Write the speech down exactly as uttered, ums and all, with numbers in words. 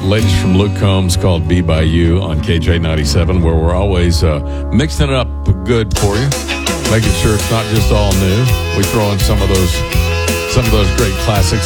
latest from Luke Combs called Be By You on K J ninety-seven, where we're always uh, mixing it up good for you, making sure it's not just all new. We throw in some of those some of those great classics